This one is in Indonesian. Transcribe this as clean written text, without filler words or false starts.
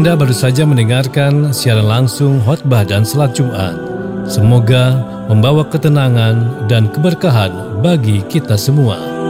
Anda baru saja mendengarkan siaran langsung khotbah dan salat Jumat. Semoga membawa ketenangan dan keberkahan bagi kita semua.